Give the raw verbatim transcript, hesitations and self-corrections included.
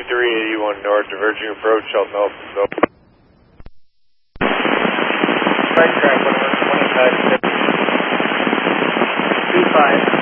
three eighty-one north, diverging approach, Shelton Elton, go. Right track, one twenty-five, two five.